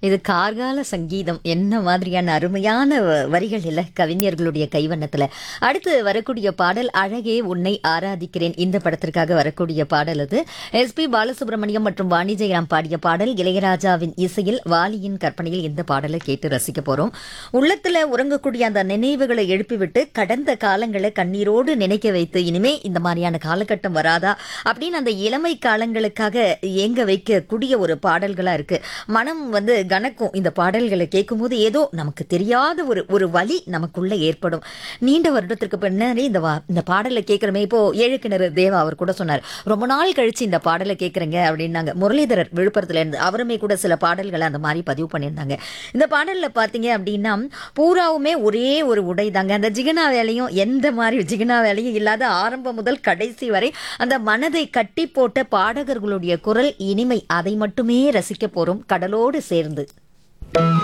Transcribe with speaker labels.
Speaker 1: இது கார்கால சங்கீதம். என்ன மாதிரியான அருமையான வரிகள் இல்ல கவிஞர்களுடைய கைவண்ணத்துல. அடுத்து வரக்கூடிய பாடல் அழகே உன்னை ஆராதிக்கிறேன். இந்த படத்திற்காக வரக்கூடிய பாடல் அது. எஸ்பி பாலசுப்ரமணியம் மற்றும் வாணி ஜெயராம் பாடிய பாடல். இளையராஜாவின் இசையில் வாலியின் கற்பனையில் இந்த பாடலை கேட்டு ரசிக்க போறோம். உள்ளத்துல உறங்கக்கூடிய அந்த நினைவுகளை எழுப்பிவிட்டு கடந்த காலங்களை கண்ணீரோடு நினைக்க வைத்து இனிமே இந்த மாதிரியான காலகட்டம் வராதா அப்படின்னு அந்த இளமை காலங்களுக்காக ஏங்க வைக்கக்கூடிய ஒரு பாடல்களா இருக்கு. மனம் வந்து கணக்கும். இந்த பாடல்களை கேட்கும்போது ஏதோ நமக்கு தெரியாத ஒரு வலி நமக்குள்ள ஏற்படும். நீண்ட வருடத்திற்கு பின்னாடி இந்த பாடலை கேட்கிறமே. இப்போ ஏழு கிணறு தேவா அவர் கூட சொன்னார், ரொம்ப நாள் கழிச்சு இந்த பாடலை கேட்கறேங்க அப்படின்னாங்க. முரளிதரர் விழுப்புரத்துல இருந்து அவருமே கூட சில பாடல்களை அந்த மாதிரி பதிவு பண்ணியிருந்தாங்க. இந்த பாடல்ல பாத்தீங்க அப்படின்னா பூராவுமே ஒரே ஒரு உடை தாங்க. அந்த ஜிகனா வேலையும் எந்த மாதிரி ஜிகனா வேலையும் இல்லாத ஆரம்பம் முதல் கடைசி வரை அந்த மனதை கட்டி போட்ட பாடகர்களுடைய குரல் இனிமை, அதை மட்டுமே ரசிக்க போறோம் கடலோடு சேர்ந்து.